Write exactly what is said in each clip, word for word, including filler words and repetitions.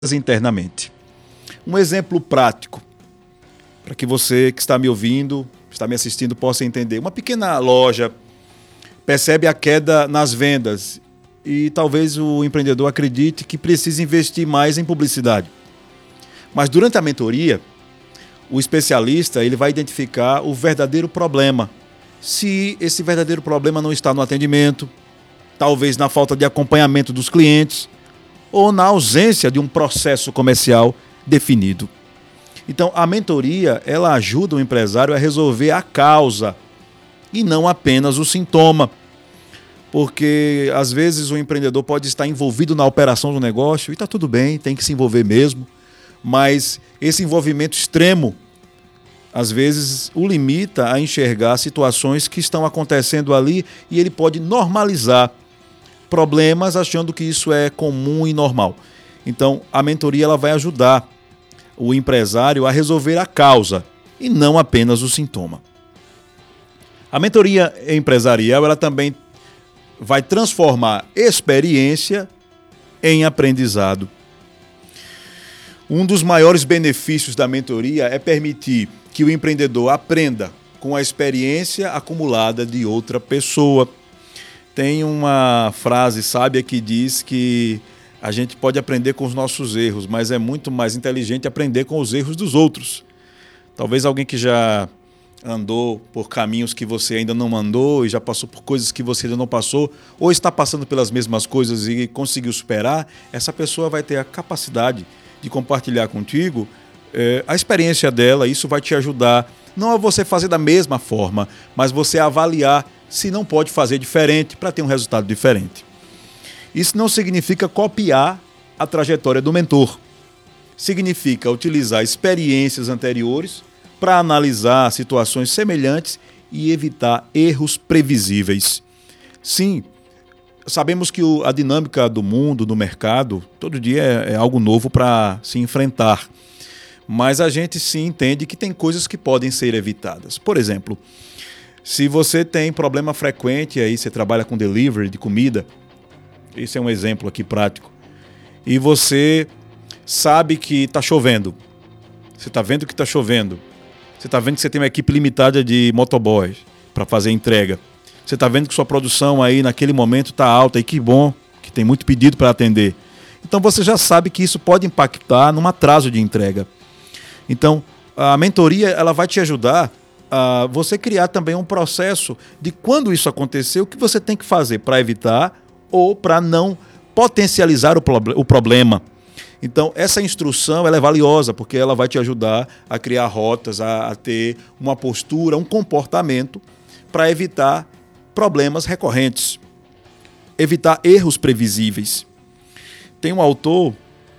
internamente. Um exemplo prático, para que você que está me ouvindo, está me assistindo, possa entender. Uma pequena loja percebe a queda nas vendas e talvez o empreendedor acredite que precisa investir mais em publicidade. Mas durante a mentoria, o especialista ele vai identificar o verdadeiro problema. Se esse verdadeiro problema não está no atendimento, talvez na falta de acompanhamento dos clientes, ou na ausência de um processo comercial definido. Então, a mentoria, ela ajuda o empresário a resolver a causa e não apenas o sintoma. Porque, às vezes, o empreendedor pode estar envolvido na operação do negócio e está tudo bem, tem que se envolver mesmo, mas esse envolvimento extremo, às vezes, o limita a enxergar situações que estão acontecendo ali e ele pode normalizar problemas achando que isso é comum e normal. Então, a mentoria ela vai ajudar o empresário a resolver a causa e não apenas o sintoma. A mentoria empresarial ela também vai transformar experiência em aprendizado. Um dos maiores benefícios da mentoria é permitir que o empreendedor aprenda com a experiência acumulada de outra pessoa. Tem uma frase sábia que diz que a gente pode aprender com os nossos erros, mas é muito mais inteligente aprender com os erros dos outros. Talvez alguém que já andou por caminhos que você ainda não andou e já passou por coisas que você ainda não passou, ou está passando pelas mesmas coisas e conseguiu superar, essa pessoa vai ter a capacidade de compartilhar contigo é, a experiência dela. Isso vai te ajudar, não a você fazer da mesma forma, mas você avaliar se não pode fazer diferente para ter um resultado diferente. Isso não significa copiar a trajetória do mentor. Significa utilizar experiências anteriores para analisar situações semelhantes e evitar erros previsíveis. Sim, sabemos que a dinâmica do mundo, do mercado, todo dia é, é algo novo para se enfrentar. Mas a gente sim entende que tem coisas que podem ser evitadas. Por exemplo, se você tem problema frequente, aí você trabalha com delivery de comida, esse é um exemplo aqui prático, e você sabe que está chovendo, você está vendo que está chovendo, você está vendo que você tem uma equipe limitada de motoboys para fazer entrega, você está vendo que sua produção aí naquele momento está alta, e que bom, que tem muito pedido para atender. Então você já sabe que isso pode impactar num atraso de entrega. Então a mentoria ela vai te ajudar a você criar também um processo de quando isso acontecer, o que você tem que fazer para evitar ou para não potencializar o, proble- o problema. Então, essa instrução ela é valiosa porque ela vai te ajudar a criar rotas, a, a ter uma postura, um comportamento para evitar problemas recorrentes, evitar erros previsíveis. Tem um autor,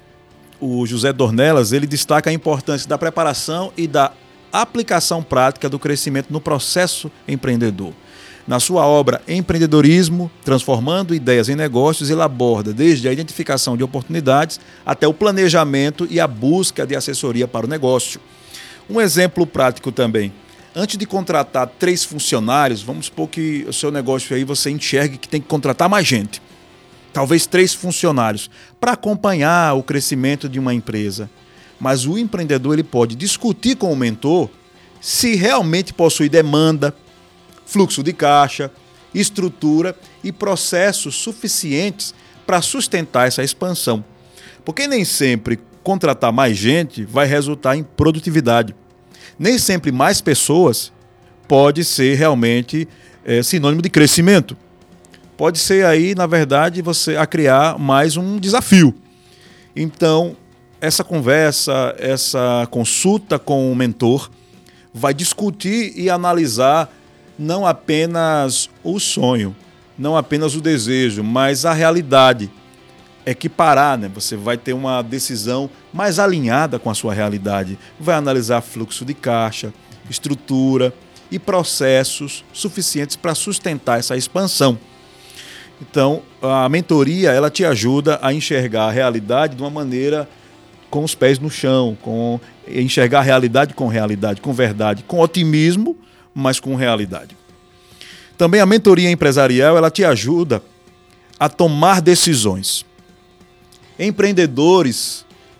o José Dornelas, ele destaca a importância da preparação e da aplicação prática do crescimento no processo empreendedor. Na sua obra Empreendedorismo, Transformando Ideias em Negócios, ele aborda desde a identificação de oportunidades até o planejamento e a busca de assessoria para o negócio. Um exemplo prático também. Antes de contratar três funcionários, vamos supor que o seu negócio aí você enxergue que tem que contratar mais gente. Talvez três funcionários para acompanhar o crescimento de uma empresa. Mas o empreendedor ele pode discutir com o mentor se realmente possui demanda, fluxo de caixa, estrutura e processos suficientes para sustentar essa expansão. Porque nem sempre contratar mais gente vai resultar em produtividade. Nem sempre mais pessoas pode ser realmente é, sinônimo de crescimento. Pode ser aí, na verdade, você a criar mais um desafio. Então, essa conversa, essa consulta com o mentor vai discutir e analisar não apenas o sonho, não apenas o desejo, mas a realidade. Equiparar, né? Você vai ter uma decisão mais alinhada com a sua realidade. Vai analisar fluxo de caixa, estrutura e processos suficientes para sustentar essa expansão. Então, a mentoria ela te ajuda a enxergar a realidade de uma maneira com os pés no chão, com enxergar a realidade com realidade, com verdade, com otimismo, mas com realidade. Também a mentoria empresarial ela te ajuda a tomar decisões. Empreendedores